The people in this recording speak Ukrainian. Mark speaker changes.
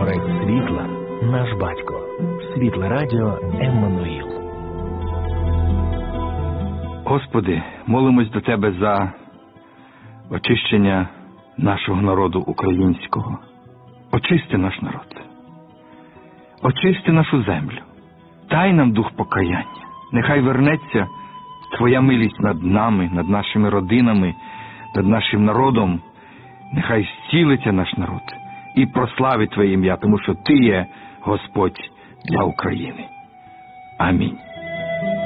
Speaker 1: Творець світла, наш батько. Світле радіо Еммануїл.
Speaker 2: Господи, молимось до Тебе за очищення нашого народу українського. Очисти наш народ. Очисти нашу землю. Дай нам дух покаяння. Нехай вернеться Твоя милість над нами, над нашими родинами, над нашим народом. Нехай зцілиться наш народ і прославить Твоє ім'я, тому що Ти є Господь для України. Амінь.